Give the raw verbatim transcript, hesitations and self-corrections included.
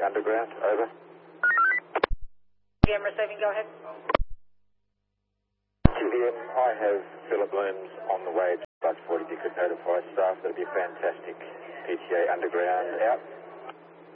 Underground, over. Again, receiving, go ahead. Q V M, I have Philip Looms on the way to Bus forty. If you could notify staff, that'd be fantastic. P T A Underground out.